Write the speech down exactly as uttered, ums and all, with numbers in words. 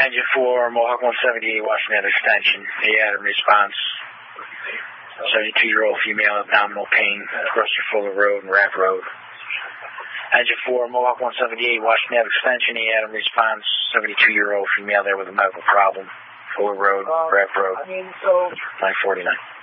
Engine four, Mohawk one seventy-eight, Washington Extension. A Adam response. seventy-two-year-old female, abdominal pain, across your Fuller Road and Rapp Road. Engine four, Mohawk one seventy-eight, Washington Extension. A Adam response. seventy-two-year-old female there with a medical problem. Fuller Road, um, Rapp Road. I mean, so nine forty-nine.